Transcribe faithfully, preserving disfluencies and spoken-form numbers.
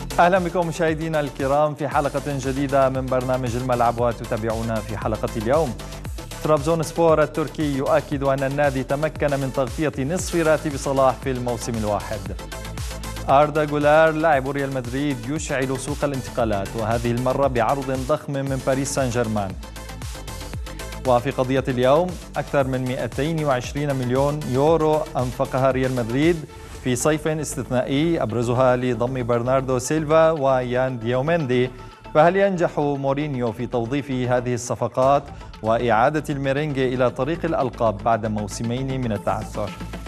أهلا بكم مشاهدينا الكرام في حلقة جديدة من برنامج الملعب، وتتابعونا في حلقة اليوم. ترابزون سبور التركي يؤكد أن النادي تمكن من تغطية نصف راتب صلاح في الموسم الواحد. أردا جولار لاعب ريال مدريد يشعل سوق الانتقالات، وهذه المرة بعرض ضخم من باريس سان جيرمان. وفي قضية اليوم، أكثر من مئتين وعشرين مليون يورو أنفقها ريال مدريد في صيف استثنائي أبرزها لضم برناردو سيلفا ويان ديوميندي، فهل ينجح مورينيو في توظيف هذه الصفقات وإعادة الميرينجي إلى طريق الألقاب بعد موسمين من التعثر؟